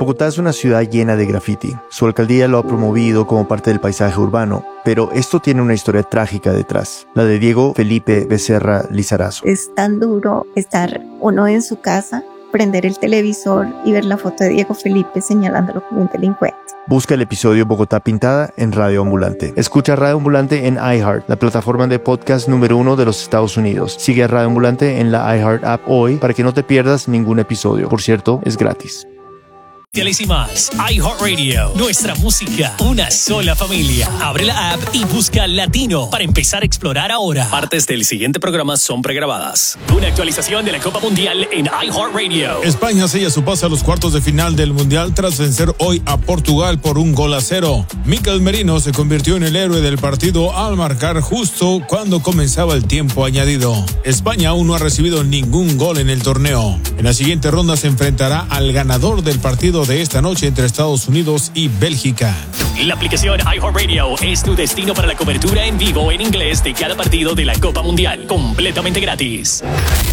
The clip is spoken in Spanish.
Bogotá es una ciudad llena de graffiti. Su alcaldía lo ha promovido como parte del paisaje urbano, pero esto tiene una historia trágica detrás, la de Diego Felipe Becerra Lizarazo. Es tan duro estar uno en su casa, prender el televisor y ver la foto de Diego Felipe señalándolo como un delincuente. Busca el episodio Bogotá Pintada en Radio Ambulante. Escucha Radio Ambulante en iHeart, la plataforma de podcast número 1 de los Estados Unidos. Sigue a Radio Ambulante en la iHeart app hoy para que no te pierdas ningún episodio. Por cierto, es gratis. Y más, iHeartRadio, nuestra música, una sola familia. Abre la app y busca Latino para empezar a explorar ahora. Partes del siguiente programa son pregrabadas. Una actualización de la Copa Mundial en iHeartRadio. España sella su pase a los cuartos de final del Mundial tras vencer hoy a Portugal por 1-0. Mikel Merino se convirtió en el héroe del partido al marcar justo cuando comenzaba el tiempo añadido. España aún no ha recibido ningún gol en el torneo. En la siguiente ronda se enfrentará al ganador del partido de esta noche entre Estados Unidos y Bélgica. La aplicación iHeartRadio es tu destino para la cobertura en vivo en inglés de cada partido de la Copa Mundial, completamente gratis.